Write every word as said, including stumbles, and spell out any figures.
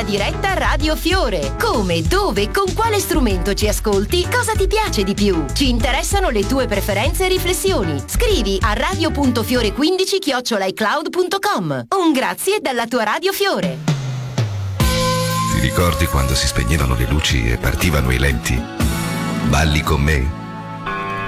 diretta Radio Fiore. Come, dove, con quale strumento ci ascolti, cosa ti piace di più? Ci interessano le tue preferenze e riflessioni. Scrivi a radio punto fiore quindici chiocciola icloud punto com. Un grazie dalla tua Radio Fiore. Ti ricordi quando si spegnevano le luci e partivano i lenti? Balli con me